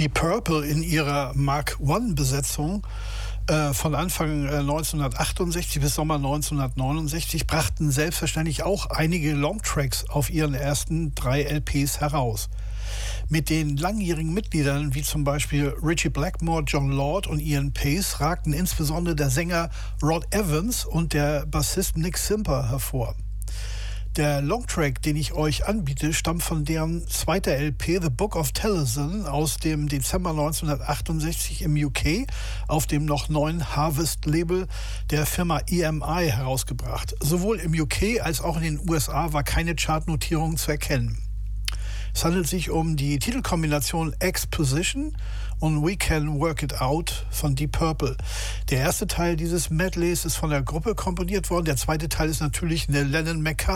Deep Purple in ihrer Mark I-Besetzung von Anfang 1968 bis Sommer 1969 brachten selbstverständlich auch einige Longtracks auf ihren ersten 3 LPs heraus. Mit den langjährigen Mitgliedern wie zum Beispiel Ritchie Blackmore, John Lord und Ian Pace ragten insbesondere der Sänger Rod Evans und der Bassist Nick Simper hervor. Der Longtrack, den ich euch anbiete, stammt von deren zweiter LP The Book of Taliesin aus dem Dezember 1968 im UK auf dem noch neuen Harvest-Label der Firma EMI herausgebracht. Sowohl im UK als auch in den USA war keine Chartnotierung zu erkennen. Es handelt sich um die Titelkombination Exposition und We Can Work It Out von Deep Purple. Der erste Teil dieses Medleys ist von der Gruppe komponiert worden. Der zweite Teil ist natürlich eine Lennon-McCartney